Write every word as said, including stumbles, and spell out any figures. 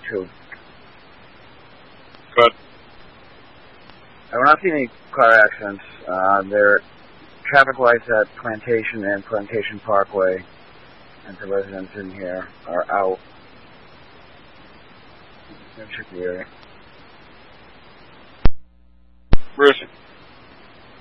too. Good. We're not seeing any car accidents. Uh, there are traffic lights at Plantation and Plantation Parkway, and the residents in here are out. Check the area. Bruce.